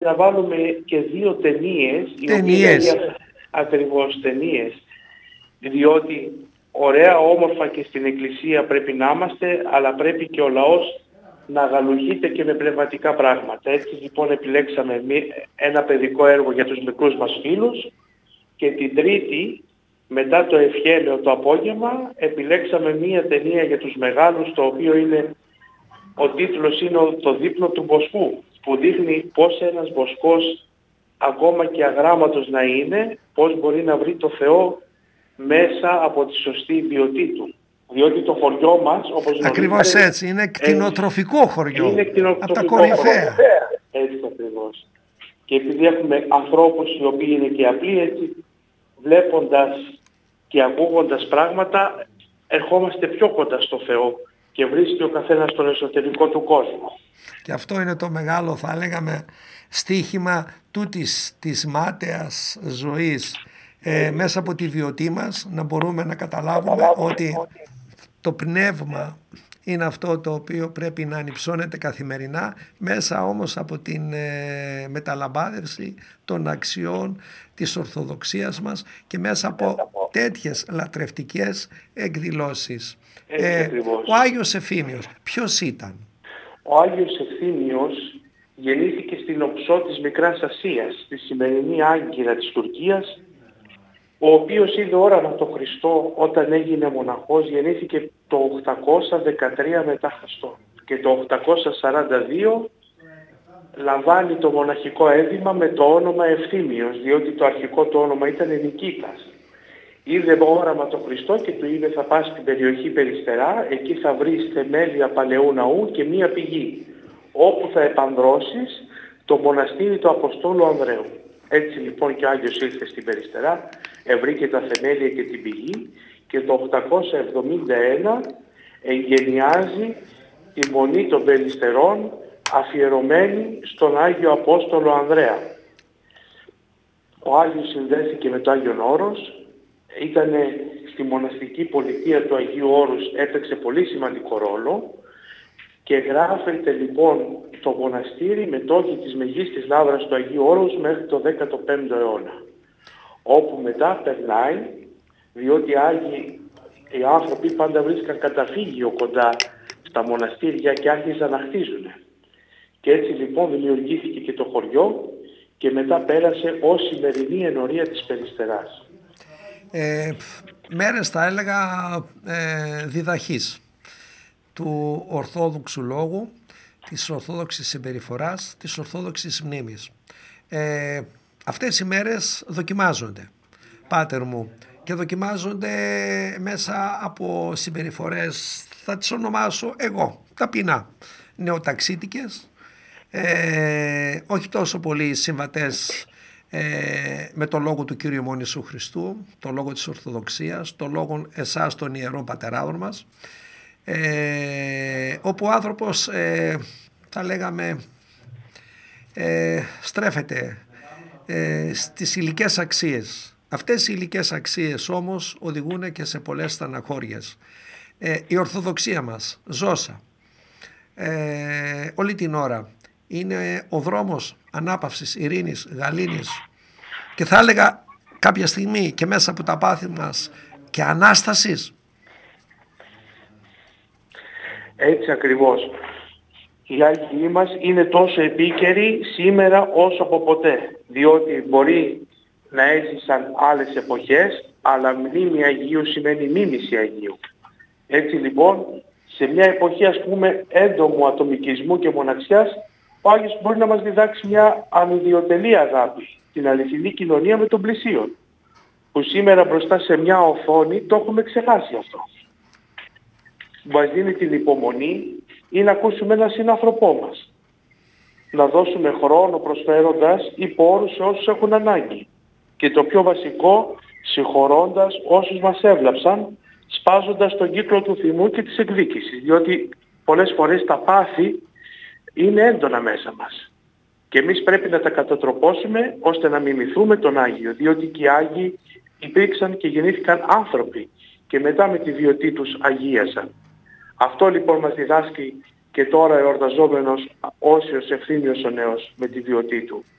να βάλουμε και 2 ταινίες. Ταινίες. Ακριβώς, ταινίες. Διότι ωραία, όμορφα και στην εκκλησία πρέπει να είμαστε, αλλά πρέπει και ο λαός να αγαλουχείται και με πνευματικά πράγματα. Έτσι λοιπόν επιλέξαμε ένα παιδικό έργο για τους μικρούς μας φίλους και την Τρίτη, μετά το ευχέλαιο το απόγευμα, επιλέξαμε μία ταινία για τους μεγάλους, το οποίο είναι, ο τίτλος είναι «Το δείπνο του Μποσκού», που δείχνει πώς ένας Μποσκός, ακόμα και αγράμματος να είναι, πώς μπορεί να βρει το Θεό μέσα από τη σωστή ποιοτή του. Διότι το χωριό μας, όπως γνωρίζετε... Ακριβώς έτσι, είναι κτηνοτροφικό χωριό. Είναι κτηνοτροφικό, από τα κορυφαία. Έτσι ακριβώς. Και επειδή έχουμε ανθρώπους οι οποίοι είναι και απλοί, έτσι, βλέποντας και ακούγοντας πράγματα, ερχόμαστε πιο κοντά στο Θεό και βρίσκει ο καθένας τον εσωτερικό του κόσμο. Και αυτό είναι το μεγάλο, θα λέγαμε, στίχημα τούτης της μάταιας ζωής. Μέσα από τη βιωτή μας να μπορούμε να καταλάβουμε ότι το πνεύμα είναι αυτό το οποίο πρέπει να ανυψώνεται καθημερινά, μέσα όμως από την μεταλαμπάδευση των αξιών της Ορθοδοξίας μας και μέσα από τέτοιες λατρευτικές εκδηλώσεις. Ο Άγιος Ευθύμιος ποιος ήταν? Ο Άγιος Ευθύμιος γεννήθηκε στην Οψό της Μικράς Ασίας, στη σημερινή Άγκυρα της Τουρκίας, ο οποίος είδε όραμα το Χριστό όταν έγινε μοναχός. Γεννήθηκε το 813 μετά Χριστό και το 842 λαμβάνει το μοναχικό έδημα με το όνομα Ευθύμιος, διότι το αρχικό του όνομα ήταν Νικήτας. Είδε όραμα το Χριστό και του είπε θα πας στην περιοχή Περιστερά, εκεί θα βρεις θεμέλια παλαιού ναού και μία πηγή, όπου θα επανδρώσεις το μοναστήρι του Αποστόλου Ανδρέου. Έτσι λοιπόν και ο Άγιος ήρθε στην Περιστερά, ευρήκε τα θεμέλια και την πηγή και το 871 εγγενιάζει τη Μονή των Περιστερών αφιερωμένη στον Άγιο Απόστολο Ανδρέα. Ο Άγιος συνδέθηκε με το Άγιον Όρος, ήταν στη μοναστική πολιτεία του Αγίου Όρους, έπαιξε πολύ σημαντικό ρόλο και γράφεται λοιπόν το μοναστήρι με τόχη της Μεγίστης Λάβρας του Αγίου Όρους μέχρι το 15ο αιώνα, όπου μετά περνάει, διότι οι άνθρωποι πάντα βρίσκαν καταφύγιο κοντά στα μοναστήρια και άρχισαν να χτίζουν. Και έτσι λοιπόν δημιουργήθηκε και το χωριό και μετά πέρασε ως σημερινή ενορία της Περιστεράς. Μέρες θα έλεγα διδαχής του Ορθόδοξου λόγου, της Ορθόδοξης συμπεριφοράς, της Ορθόδοξης μνήμης. Αυτές οι μέρες δοκιμάζονται, πάτερ μου, και δοκιμάζονται μέσα από συμπεριφορές, θα τις ονομάσω εγώ, ταπεινά, νεοταξίτικες, όχι τόσο πολύ συμβατές με το λόγο του Κύριου ημών Ιησού Χριστού, το λόγο της Ορθοδοξίας, το λόγο εσάς των ιερών πατεράδων μας, όπου ο άνθρωπος θα λέγαμε στρέφεται στις υλικές αξίες. Αυτές οι υλικές αξίες όμως οδηγούν και σε πολλές στεναχώριες. Η Ορθοδοξία μας ζώσα όλη την ώρα είναι ο δρόμος ανάπαυσης, ειρήνης, γαλήνης και θα έλεγα κάποια στιγμή και μέσα από τα πάθη μας και Ανάστασης. Έτσι ακριβώς. Οι Άγιοι μας είναι τόσο επίκαιροι σήμερα όσο από ποτέ, διότι μπορεί να έζησαν άλλες εποχές, αλλά μνήμη Αγίου σημαίνει μίμηση Αγίου. Έτσι λοιπόν, σε μια εποχή ας πούμε έντομου ατομικισμού και μοναξιάς, ο Άγιος μπορεί να μας διδάξει μια ανιδιοτελή αγάπη, την αληθινή κοινωνία με τον πλησίον, που σήμερα μπροστά σε μια οθόνη το έχουμε ξεχάσει αυτό. Μας δίνει την υπομονή ή να ακούσουμε έναν συνάνθρωπό μας. Να δώσουμε χρόνο προσφέροντας ή πόρους σε όσους έχουν ανάγκη. Και το πιο βασικό, συγχωρώντας όσους μας έβλαψαν, σπάζοντας τον κύκλο του θυμού και της εκδίκησης. Διότι πολλές φορές τα πάθη είναι έντονα μέσα μας. Και εμείς πρέπει να τα κατατροπώσουμε ώστε να μιμηθούμε τον Άγιο. Διότι και οι Άγιοι υπήρξαν και γεννήθηκαν άνθρωποι και μετά με τη βιωτή τους αγίασαν. Αυτό λοιπόν μας διδάσκει και τώρα εορταζόμενος Όσιος Ευθύμιος ο νέος με τη βιωτή του.